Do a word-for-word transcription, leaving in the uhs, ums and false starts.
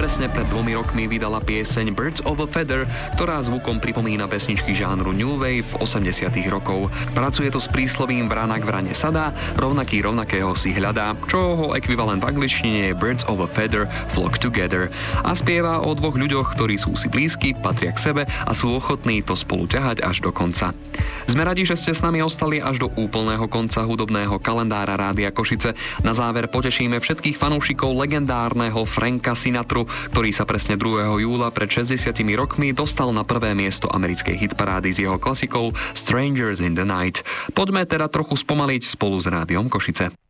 presne pred dvomi rokmi vydala pieseň Birds of a Feather, ktorá zvukom pripomína pesničky žánru New Wave osemdesiatych rokov. Pracuje to s príslovím vranak vrane sadá, rovnaký rovnakého si hľadá, čo ho ekvivalent v angličtine je Birds of a Feather flock together. A spieva o dvoch ľuďoch, ktorí sú si blízki, patria k sebe a sú ochotní to spolu ťahať až do konca. Sme radi, že ste s nami ostali až do úplného konca hudobného kalendára Rádia Košice. Na záver potešíme všetkých fanúšikov legendárneho Franka Sinatru, ktorý sa presne druhého júla pred šesťdesiatimi rokmi dostal na prvé miesto americkej hitparády s jeho klasikou Strangers in the Night. Poďme teda trochu spomaliť spolu s Rádiom Košice.